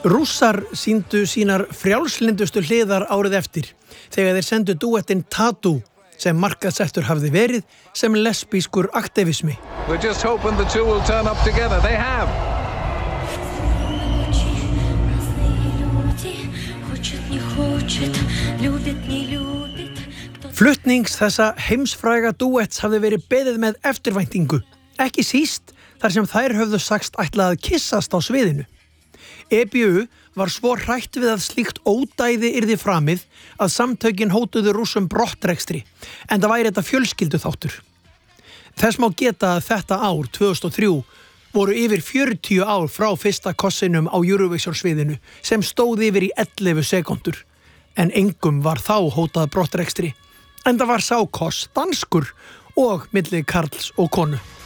Rússar sýndu sínar frjálslyndustu hliðar árið eftir þegar þeir sendu dúettinn Tattoo sem markaðsettur hafði verið sem lesbískur aktivismi. We're just hoping the two will turn up together. They have. Flutnings þessa heimsfræga dúetts hafði verið beðið með eftirvæntingu, ekki síst þar sem þær höfðu sagst ætla að kyssast á sviðinu. EBU var svo hrætt við að slíkt ódæði yrði framið að samtökin hótuðu Rússum brottrekstri, en það væri þetta fjölskylduþáttur. Þess má geta að þetta ár, 2003, voru yfir 40 ár frá fyrsta kossinum á Eurovision sviðinu sem stóð yfir í 11 sekúndur, en engum var þá hótað brottrekstri, en það var sá koss danskur og milli karls og konu.